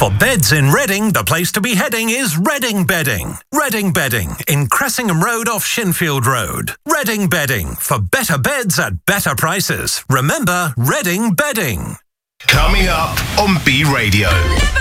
For beds in Reading, the place to be heading is Reading Bedding. Reading Bedding in Cressingham Road off Shinfield Road. Reading Bedding for better beds at better prices. Remember, Reading Bedding. Coming up on B Radio.